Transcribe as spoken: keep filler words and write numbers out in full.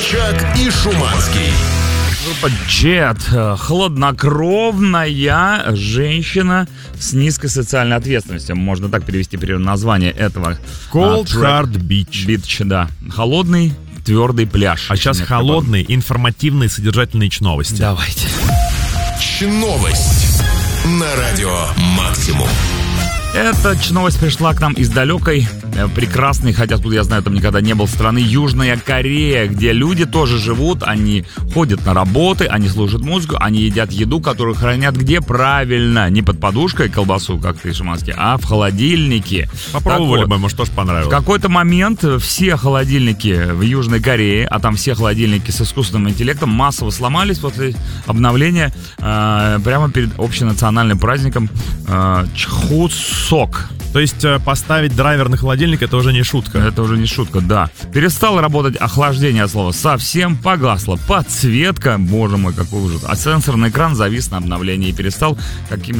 Собчак и Шуманский. Группа Jet. Хладнокровная женщина с низкой социальной ответственностью. Можно так перевести примерно название этого. Cold а, Hard Beach. Beach, да. Холодный, твердый пляж. А сейчас холодные, информативные, содержательные ч-новости. Давайте. Ч-новость на радио Максимум. Эта новость пришла к нам из далекой, э, прекрасной, хотя тут я знаю, там никогда не был, страны Южная Корея, где люди тоже живут, они ходят на работы, они слушают музыку, они едят еду, которую хранят где? Правильно, не под подушкой колбасу, как ты, Шуманский, а в холодильнике. Попробовали вот, бы, может, тоже понравилось. В какой-то момент все холодильники в Южной Корее, а там все холодильники с искусственным интеллектом, массово сломались после обновления э, прямо перед общенациональным праздником э, Чхусок. То есть поставить драйвер на холодильник — это уже не шутка. Это уже не шутка, да. Перестало работать охлаждение от слова совсем, погасла подсветка, боже мой, какой ужас. А сенсорный экран завис на обновлении и перестал каким